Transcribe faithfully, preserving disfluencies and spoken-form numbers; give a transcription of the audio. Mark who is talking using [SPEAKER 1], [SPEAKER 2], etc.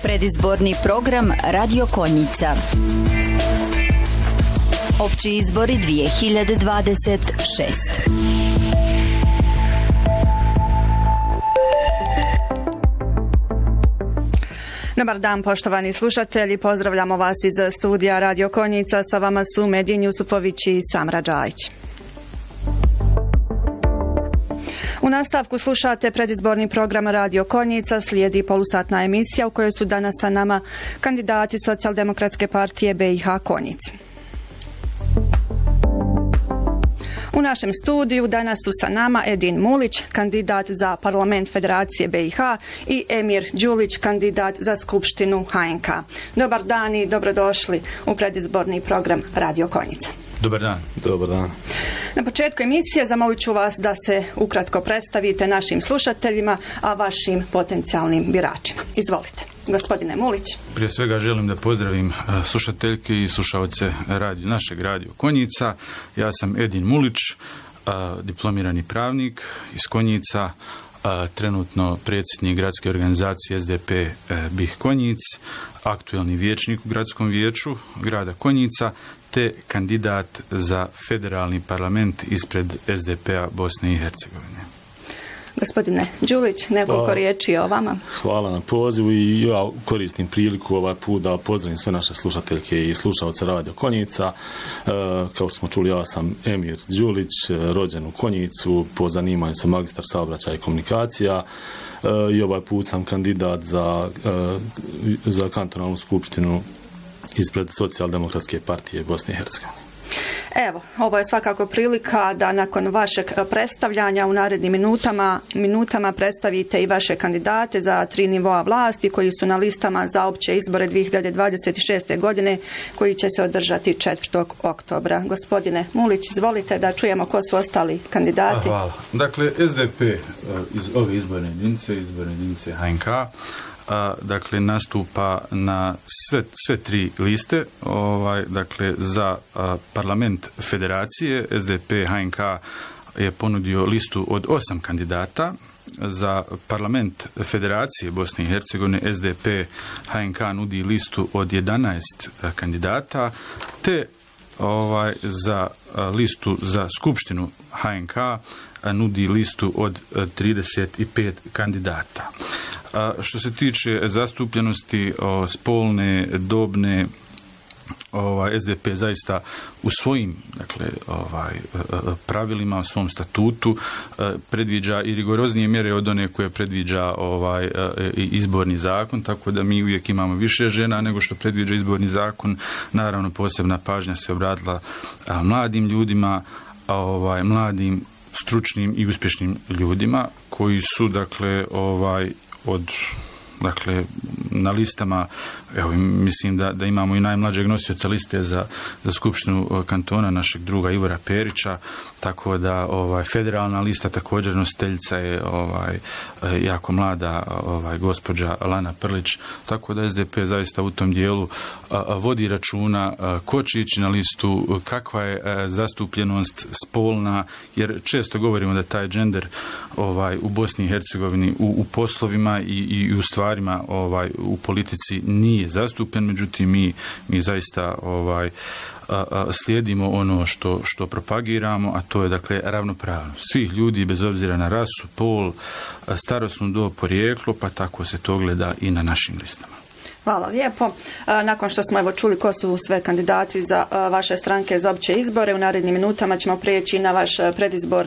[SPEAKER 1] Predizborni program Radio Konjica. Opći izbori dvije hiljade dvadeset šest.
[SPEAKER 2] Dobar dan, poštovani slušatelji. Pozdravljamo vas iz studija Radio Konjica. Sa vama su Medin Jusupović i Samra Đajić. U nastavku slušate predizborni program Radio Konjica, slijedi polusatna emisija u kojoj su danas sa nama kandidati Socijaldemokratske partije B i H Konjic. U našem studiju danas su sa nama Edin Mulić, kandidat za parlament Federacije B i H, i Emir Đulić, kandidat za Skupštinu H N K. Dobar dan i dobrodošli u predizborni program Radio Konjica.
[SPEAKER 3] Dobar dan. Dobar dan.
[SPEAKER 2] Na početku emisije zamolit ću vas da se ukratko predstavite našim slušateljima, a vašim potencijalnim biračima. Izvolite. Gospodine Mulić.
[SPEAKER 3] Prije svega želim da pozdravim slušateljke i slušaoce radio, našeg Radio Konjica. Ja sam Edin Mulić, diplomirani pravnik iz Konjica, trenutno predsjednik gradske organizacije S D P B I H Konjic, aktuelni vijećnik u gradskom vijeću grada Konjica, te kandidat za federalni parlament ispred S D P-a Bosne i Hercegovine.
[SPEAKER 2] Gospodine Đulić, nekoliko
[SPEAKER 4] Hvala.
[SPEAKER 2] riječi o vama.
[SPEAKER 4] Hvala na pozivu i ja koristim priliku ovaj put da pozdravim sve naše slušateljke i slušalce Radio Konjica. E, kao što smo čuli, ja sam Emir Đulić, rođen u Konjicu, po zanimanju sam magistar saobraćaja i komunikacija e, i ovaj put sam kandidat za, e, za kantonalnu skupštinu ispred Socijaldemokratske partije Bosne i Hercegovine.
[SPEAKER 2] Evo, ovo je svakako prilika da nakon vašeg predstavljanja u narednim minutama, minutama predstavite i vaše kandidate za tri nivoa vlasti koji su na listama za opće izbore dvije hiljade dvadeset šeste. godine koji će se održati četvrtog oktobra. Gospodine Mulić, izvolite da čujemo ko su ostali kandidati.
[SPEAKER 3] Hvala. Dakle, S D P iz ove izborne jedinice, izborne jedinice H N K, A, dakle nastupa na sve, sve tri liste, ovaj, dakle za a, parlament federacije S D P H N K je ponudio listu od osam kandidata, za parlament federacije Bosne i Hercegovine S D P H N K nudi listu od jedanaest kandidata, te ovaj za a, listu za skupštinu H N K nudi listu od trideset pet kandidata. A što se tiče zastupljenosti o, spolne, dobne, ovaj, S D P zaista u svojim dakle, ovaj, pravilima, u svom statutu predviđa i rigoroznije mjere od one koje predviđa ovaj, izborni zakon, tako da mi uvijek imamo više žena nego što predviđa izborni zakon. Naravno, posebna pažnja se obratila mladim ljudima, ovaj, mladim, stručnim i uspješnim ljudima koji su dakle ovaj od dakle na listama, evo mislim da, da imamo i najmlađeg nosioca liste za, za skupštinu kantona, našeg druga Ivora Perića, tako da ovaj federalna lista također nositeljica je ovaj jako mlada ovaj gospođa Lana Prlić, tako da S D P zaista u tom dijelu a, a, vodi računa a, ko će ići na listu, kakva je a, zastupljenost spolna, jer često govorimo da taj gender ovaj u Bosni i Hercegovini u, u poslovima i, i u stvarima ovaj u politici nije zastupljen, međutim mi mi zaista ovaj a, a, slijedimo ono što što propagiramo, a to je dakle ravnopravnost svih ljudi bez obzira na rasu, pol, starosnu dob, porijeklo, pa tako se to gleda i na našim listama.
[SPEAKER 2] Hvala lijepo. Nakon što smo evo čuli ko su sve kandidati za vaše stranke za opće izbore, u narednim minutama ćemo prijeći na vaš predizborni